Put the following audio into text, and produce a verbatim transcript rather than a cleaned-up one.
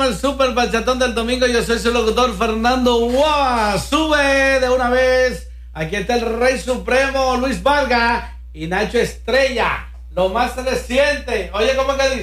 al Super Bachatón del domingo. Yo soy su locutor Fernando Guava. Sube de una vez. Aquí está el Rey Supremo Luis Vargas y Nacho Estrella. Lo más reciente. Oye, ¿cómo que dice?